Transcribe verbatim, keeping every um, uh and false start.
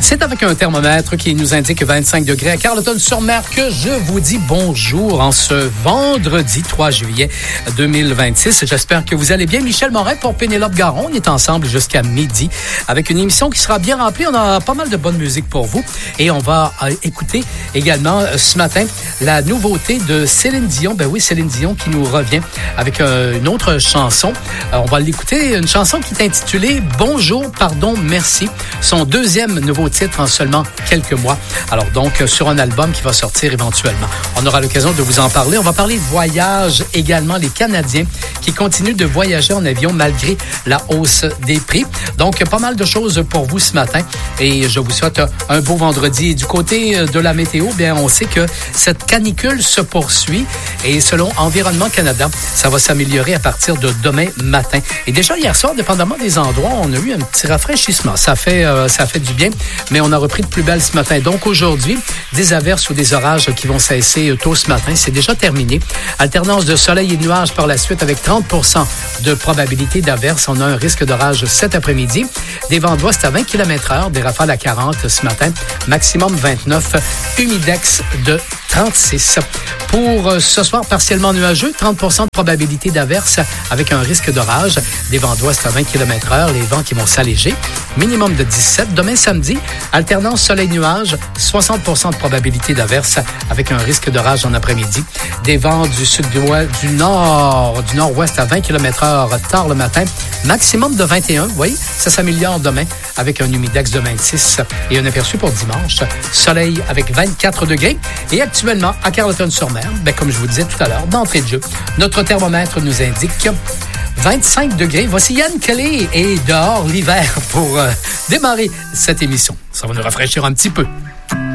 C'est avec un thermomètre qui nous indique vingt-cinq degrés à Carleton-sur-Mer que je vous dis bonjour en ce vendredi trois juillet deux mille vingt-six. J'espère que vous allez bien. Michel Morin pour Pénélope Garon. On est ensemble jusqu'à midi avec une émission qui sera bien remplie. On a pas mal de bonne musique pour vous et on va euh, écouter également euh, ce matin la nouveauté de Céline Dion. Ben oui, Céline Dion qui nous revient avec euh, une autre chanson. Euh, on va l'écouter, une chanson qui est intitulée Bonjour, pardon, merci. Son deuxième nouveau titre en seulement quelques mois. Alors donc, sur un album qui va sortir éventuellement. On aura l'occasion de vous en parler. On va parler de voyage également. Les Canadiens qui continuent de voyager en avion malgré la hausse des prix. Donc, pas mal de choses pour vous ce matin. Et je vous souhaite un beau vendredi. Du côté de la météo, bien, on sait que cette canicule se poursuit. Et selon Environnement Canada, ça va s'améliorer à partir de demain matin. Et déjà hier soir, dépendamment des endroits, on a eu un petit rafraîchissement. Ça fait, euh, ça fait du bien. Mais on a repris de plus belle ce matin. Donc aujourd'hui, des averses ou des orages qui vont cesser tôt ce matin. C'est déjà terminé. Alternance de soleil et de nuages par la suite avec trente pour cent de probabilité d'averses. On a un risque d'orage cet après-midi. Des vents d'ouest à vingt kilomètres heure, des rafales à quarante ce matin. Maximum vingt-neuf. Humidex de trente-six. Pour ce soir, partiellement nuageux, trente pour cent de probabilité d'averse avec un risque d'orage. Des vents d'ouest à vingt kilomètres heure, les vents qui vont s'alléger. Minimum de dix-sept. Demain samedi, alternance soleil-nuage, soixante pour cent de probabilité d'averse avec un risque d'orage en après-midi. Des vents du sud-ouest, du nord, du nord-ouest à vingt kilomètres heure tard le matin. Maximum de vingt et un. Oui, ça s'améliore demain avec un humidex de vingt-six et un aperçu pour dimanche. Soleil avec vingt-quatre degrés. Et actuellement, à Carleton-sur-Mer, ben, comme je vous disais tout à l'heure, d'entrée de jeu, notre thermomètre nous indique vingt-cinq degrés. Voici Yann Kelly et dehors l'hiver pour euh, démarrer cette émission. Ça va nous rafraîchir un petit peu.